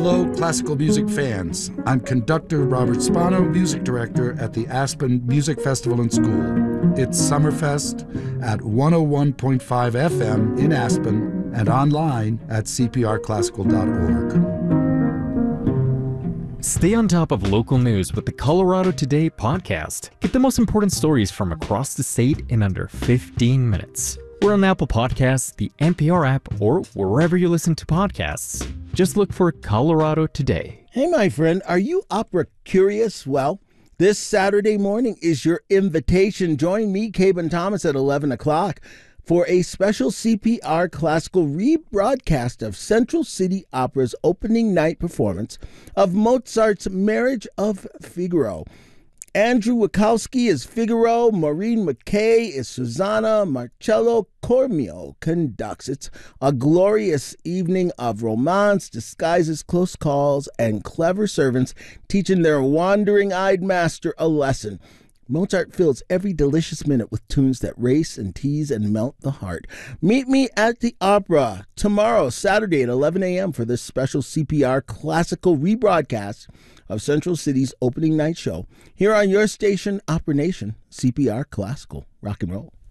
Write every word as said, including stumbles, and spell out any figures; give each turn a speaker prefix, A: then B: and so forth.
A: Hello, classical music fans. I'm conductor Robert Spano, music director at the Aspen Music Festival and School. It's Summerfest at one oh one point five F M in Aspen and online at c p r classical dot org.
B: Stay on top of local news with the Colorado Today podcast. Get the most important stories from across the state in under fifteen minutes. We're on Apple Podcasts, the N P R app, or wherever you listen to podcasts. Just look for Colorado Today.
C: Hey, my friend, are you opera curious? Well, this Saturday morning is your invitation. Join me, Caben Thomas, at eleven o'clock for a special C P R Classical rebroadcast of Central City Opera's opening night performance of Mozart's Marriage of Figaro. Andrew Wachowski is Figaro, Maureen McKay is Susanna, Marcello Cormio conducts. It's a glorious evening of romance, disguises, close calls, and clever servants teaching their wandering-eyed master a lesson. Mozart fills every delicious minute with tunes that race and tease and melt the heart. Meet me at the Opera tomorrow, Saturday at eleven a.m. for this special C P R Classical rebroadcast of Central City's opening night show here on your station, Opera Nation, C P R Classical. Rock and roll.